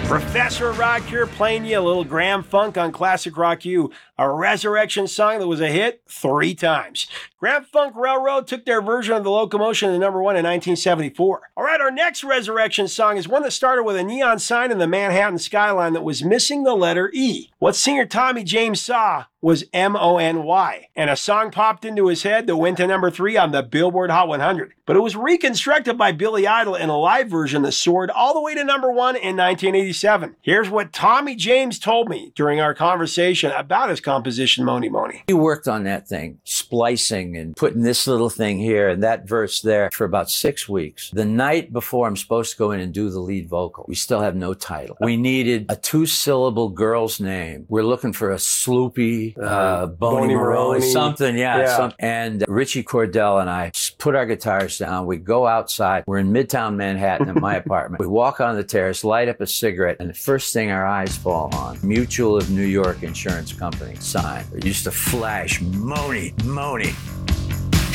Professor Rock here, playing you a little Graham Funk on Classic Rock U, a Resurrection song that was a hit 3 times. Graham Funk Railroad took their version of The Locomotion to number 1 in 1974. All right, our next Resurrection song is one that started with a neon sign in the Manhattan skyline that was missing the letter E. What singer Tommy James saw was M-O-N-Y, and a song popped into his head that went to number 3 on the Billboard Hot 100. But it was reconstructed by Billy Idol in a live version that soared all the way to number 1 in 1987. Here's what Tommy James told me during our conversation about his composition, Mony Mony. We worked on that thing, splicing and putting this little thing here and that verse there for about 6 weeks. The night before I'm supposed to go in and do the lead vocal, we still have no title. We needed a 2-syllable girl's name. We're looking for a Sloopy, Boney Maroney, something, And Richie Cordell and I put our guitars down. We go outside. We're in Midtown Manhattan at my apartment. We walk on the terrace, light up a cigarette, and the first thing our eyes fall on, Mutual of New York Insurance Company sign. It used to flash, Mony, Mony.